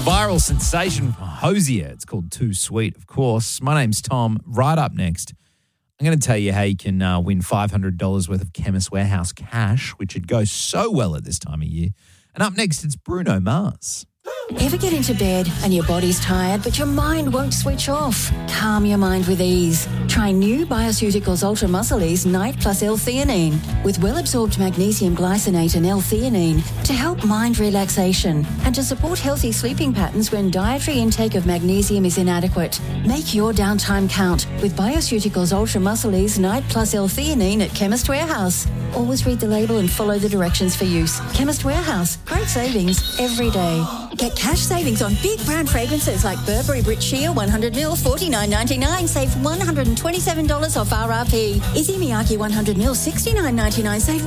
Viral sensation from Hosier. It's called Too Sweet, of course. My name's Tom. Right up next, I'm going to tell you how you can win $500 worth of Chemist Warehouse cash, which would go so well at this time of year. And up next, it's Bruno Mars. Ever get into bed and your body's tired, but your mind won't switch off? Calm your mind with ease. Try new Bioceuticals Ultra Muscle Ease Night Plus L-theanine with well-absorbed magnesium glycinate and L-theanine to help mind relaxation and to support healthy sleeping patterns when dietary intake of magnesium is inadequate. Make your downtime count with Bioceuticals Ultra Muscle Ease Night Plus L-theanine at Chemist Warehouse. Always read the label and follow the directions for use. Chemist Warehouse. Great savings every day. Get cash savings on big brand fragrances like Burberry Brit Sheer 100ml $49.99. Save $127 off RRP. Izzy Miyake 100ml $69.99. Save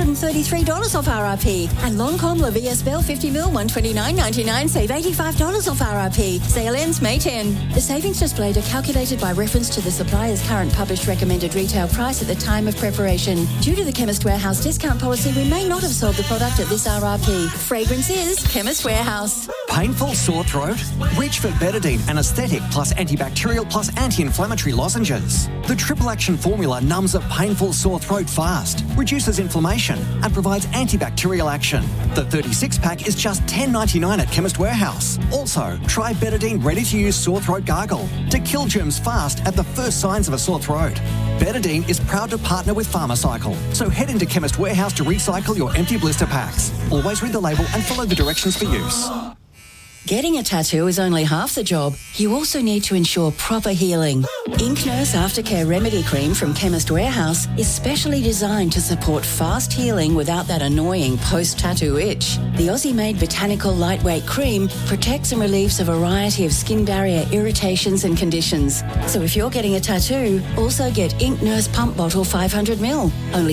$133 off RRP. And Lancôme La Vie Belle 50ml $129.99. Save $85 off RRP. Sale ends May 10. The savings displayed are calculated by reference to the supplier's current published recommended retail price at the time of preparation. Due to the Chemist Warehouse discount policy, we may not have sold the product at this RRP. Fragrance is Chemist Warehouse. Painful sore throat? Reach for Betadine Anaesthetic plus antibacterial plus anti-inflammatory lozenges. The triple action formula numbs a painful sore throat fast, reduces inflammation and provides antibacterial action. The 36-pack is just $10.99 at Chemist Warehouse. Also, try Betadine ready-to-use sore throat gargle to kill germs fast at the first signs of a sore throat. Betadine is proud to partner with Pharmacycle, so head into Chemist Warehouse to recycle your empty blister packs. Always read the label and follow the directions for use. Getting a tattoo is only half the job. You also need to ensure proper healing. Ink Nurse Aftercare Remedy Cream from Chemist Warehouse is specially designed to support fast healing without that annoying post-tattoo itch. The Aussie-made botanical lightweight cream protects and relieves a variety of skin barrier irritations and conditions. So if you're getting a tattoo, also get Ink Nurse Pump Bottle 500ml. Only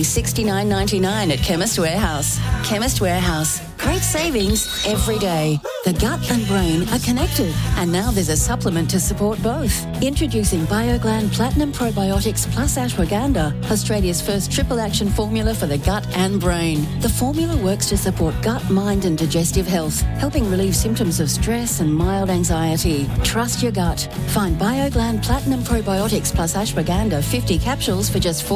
$69.99 at Chemist Warehouse. Chemist Warehouse. Great savings every day. The gut and brain are connected, and now there's a supplement to support both. Introducing BioGland Platinum Probiotics Plus Ashwagandha, Australia's first triple action formula for the gut and brain. The formula works to support gut, mind and digestive health, helping relieve symptoms of stress and mild anxiety. Trust your gut. Find BioGland Platinum Probiotics Plus Ashwagandha 50 capsules for just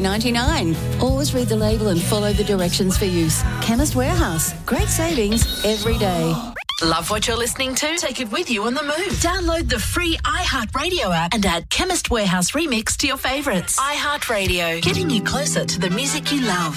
$43.99. Always read the label and follow the directions for use. Chemist Warehouse. Great savings every day. Love what you're listening to? Take it with you on the move. Download the free iHeartRadio app and add Chemist Warehouse Remix to your favourites. iHeartRadio, getting you closer to the music you love.